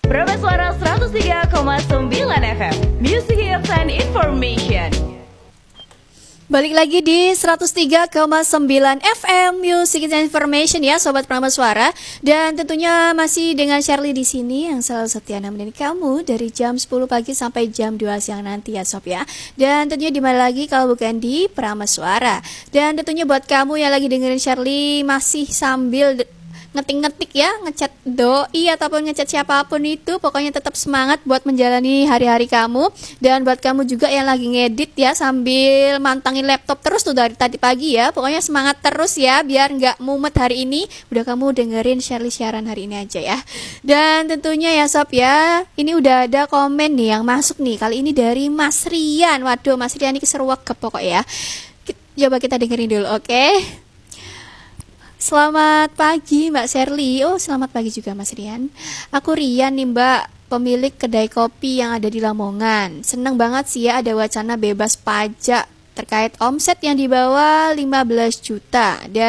Suara 103,9 FM Music Hits and Information. Balik lagi di 103,9 FM Music and Information ya Sobat Prameswara. Dan tentunya masih dengan Shirley di sini yang selalu setia nemenin kamu dari jam 10 pagi sampai jam 2 siang nanti ya Sob ya. Dan tentunya di mana lagi kalau bukan di Prameswara. Dan tentunya buat kamu yang lagi dengerin Shirley masih sambil ngetik-ngetik ya, ngechat doi ataupun ngechat siapapun itu, pokoknya tetap semangat buat menjalani hari-hari kamu. Dan buat kamu juga yang lagi ngedit ya sambil mantangin laptop terus tuh dari tadi pagi ya, pokoknya semangat terus ya biar nggak mumet hari ini. Udah kamu dengerin Shirley siaran hari ini aja ya. Dan tentunya ya Sob ya, ini udah ada komen nih yang masuk nih, kali ini dari Mas Rian. Waduh, Mas Rian ini keseruak ke pokok ya. Coba kita dengerin dulu, oke? Selamat pagi Mbak Shirley. Oh, selamat pagi juga Mas Rian. Aku Rian nih Mbak, pemilik kedai kopi yang ada di Lamongan. Seneng banget sih ya ada wacana bebas pajak terkait omset yang di bawah 15 juta. Dan